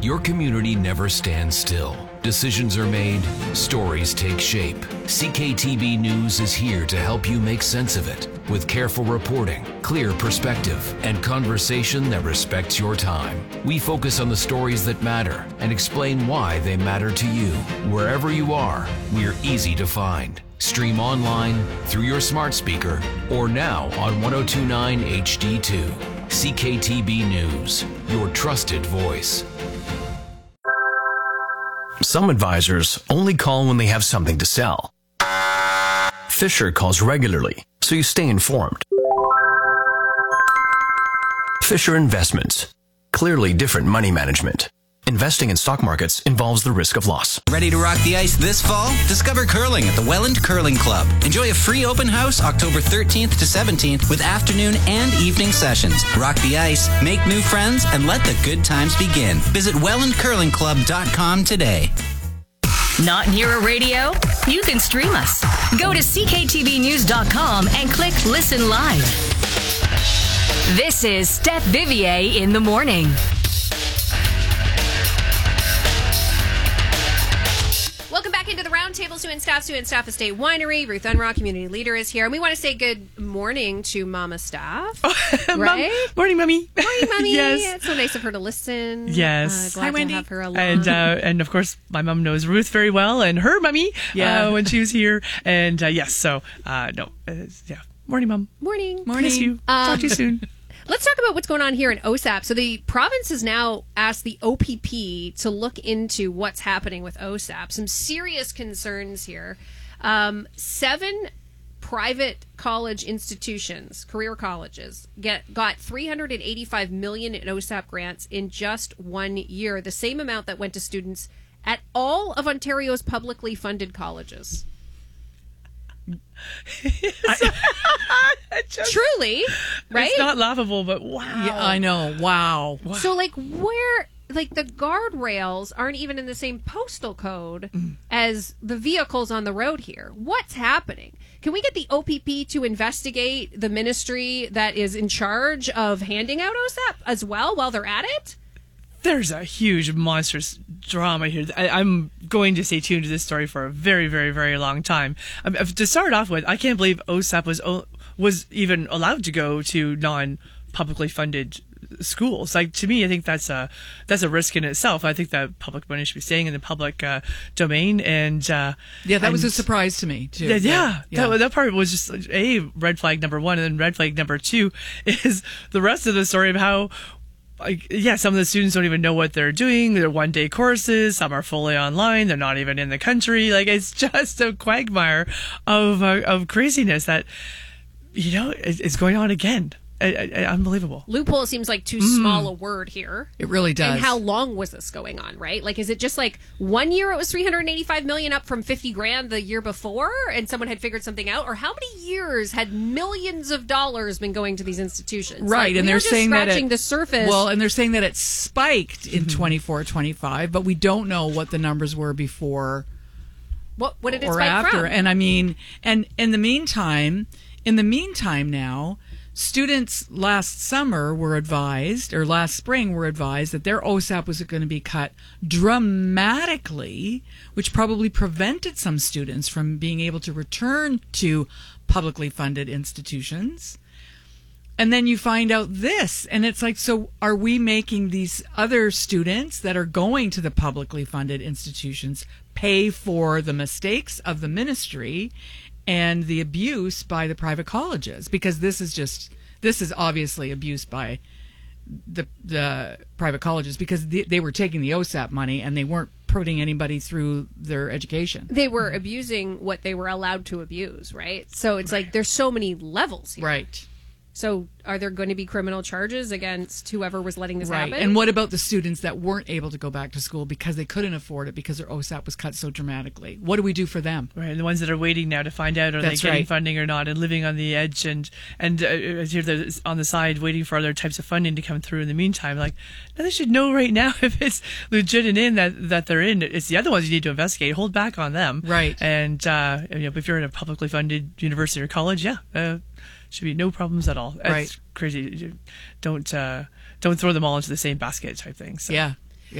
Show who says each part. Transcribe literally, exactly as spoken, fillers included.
Speaker 1: Your community never stands still. Decisions are made, stories take shape. C K T B News is here to help you make sense of it with careful reporting, clear perspective, and conversation that respects your time. We focus on the stories that matter and explain why they matter to you. Wherever you are, we're easy to find. Stream online, through your smart speaker, or now on ten twenty-nine H D two. C K T B News, your trusted voice.
Speaker 2: Some advisors only call when they have something to sell. Fisher calls regularly, so you stay informed. Fisher Investments. Clearly different money management. Investing in stock markets involves the risk of loss.
Speaker 3: Ready to rock the ice this fall? Discover curling at the Welland Curling Club. Enjoy a free open house October thirteenth to seventeenth with afternoon and evening sessions. Rock the ice, make new friends, and let the good times begin. Visit welland curling club dot com today.
Speaker 4: Not near a radio? You can stream us. Go to c k t v news dot com and click Listen Live. This is Steph Vivier in the morning.
Speaker 5: Welcome back into the roundtable. Sue and Staff, Sue and Staff Estate Winery. Ruth Unrock, community leader, is here. And we want to say good morning to Mama Staff.
Speaker 6: Oh,
Speaker 5: right?
Speaker 6: Mom, morning, Mummy.
Speaker 5: Morning, Mummy.
Speaker 6: Yes.
Speaker 5: It's so nice of her to listen.
Speaker 6: Yes.
Speaker 5: Uh, glad
Speaker 6: Hi,
Speaker 5: to
Speaker 6: Wendy.
Speaker 5: have her along.
Speaker 6: And, uh, and of course, my mom knows Ruth very well and her mummy
Speaker 7: Yeah.
Speaker 6: uh, when she was here. And uh, yes, so, uh, no, uh, yeah. Morning, Mom.
Speaker 5: Morning.
Speaker 6: Morning. Miss you.
Speaker 5: Um,
Speaker 6: Talk to you soon.
Speaker 5: Let's talk about what's going on here in O S A P. So the province has now asked the O P P to look into what's happening with O S A P. Some serious concerns here. Um, seven private college institutions, career colleges, get got three hundred eighty-five million dollars in O S A P grants in just one year, the same amount that went to students at all of Ontario's publicly funded colleges.
Speaker 6: I, just,
Speaker 5: Truly, right?
Speaker 6: It's not laughable, but wow.
Speaker 7: Yeah, I know. Wow. wow.
Speaker 5: So, like, where, like, the guardrails aren't even in the same postal code mm. as the vehicles on the road here. What's happening? Can we get the O P P to investigate the ministry that is in charge of handing out O S A P as well while they're at it?
Speaker 6: There's a huge monstrous drama here. I, I'm going to stay tuned to this story for a very, very, very long time. Um, to start off with, I can't believe O S A P was was even allowed to go to non-publicly funded schools. Like, to me, I think that's a that's a risk in itself. I think that public money should be staying in the public uh, domain. And uh,
Speaker 7: yeah, that
Speaker 6: and,
Speaker 7: was a surprise to me too.
Speaker 6: Yeah, yeah,
Speaker 7: yeah.
Speaker 6: That, that part was just a red flag number one, and then red flag number two is the rest of the story of how. Like, yeah, some of the students don't even know what they're doing. They're one-day courses. Some are fully online. They're not even in the country. Like, it's just a quagmire of uh, of craziness that, you know, is, is going on again. I, I, unbelievable.
Speaker 5: Loophole seems like too
Speaker 6: Mm.
Speaker 5: small a word here.
Speaker 7: It really does.
Speaker 5: And how long was this going on, right? Like, is it just like one year it was three hundred eighty-five million up from fifty grand the year before and someone had figured something out? Or how many years had millions of dollars been going to these institutions?
Speaker 7: Right,
Speaker 5: like,
Speaker 7: and
Speaker 5: we
Speaker 7: they're
Speaker 5: just
Speaker 7: saying that
Speaker 5: scratching
Speaker 7: it,
Speaker 5: the surface.
Speaker 7: Well, and they're saying that it spiked in twenty-four twenty-five, but we don't know what the numbers were before
Speaker 5: what, what did it
Speaker 7: or
Speaker 5: spike
Speaker 7: after.
Speaker 5: from?
Speaker 7: And I mean, and in the meantime, in the meantime now, students last summer were advised, or last spring were advised, that their O S A P was going to be cut dramatically, which probably prevented some students from being able to return to publicly funded institutions. And then you find out this, and it's like, so are we making these other students that are going to the publicly funded institutions pay for the mistakes of the ministry and the abuse by the private colleges? Because this is just, this is obviously abuse by the the private colleges, because they, they were taking the O S A P money and they weren't putting anybody through their education.
Speaker 5: They were abusing what they were allowed to abuse, right? So it's right. like there's so many levels here.
Speaker 7: Right.
Speaker 5: So are there going to be criminal charges against whoever was letting this
Speaker 7: right.
Speaker 5: happen?
Speaker 7: And what about the students that weren't able to go back to school because they couldn't afford it because their O S A P was cut so dramatically? What do we do for them?
Speaker 6: Right, and the ones that are waiting now to find out are
Speaker 7: That's
Speaker 6: they getting
Speaker 7: right.
Speaker 6: funding or not, and living on the edge, and and uh, here they're on the side waiting for other types of funding to come through in the meantime. Like, now they should know right now if it's legit and in that that they're in. It's the other ones you need to investigate. Hold back on them.
Speaker 7: Right.
Speaker 6: And uh, you know, if you're in a publicly funded university or college, yeah. Uh, should be no problems at all. That's
Speaker 7: right.
Speaker 6: crazy. Don't uh, don't throw them all into the same basket type thing. So.
Speaker 7: Yeah.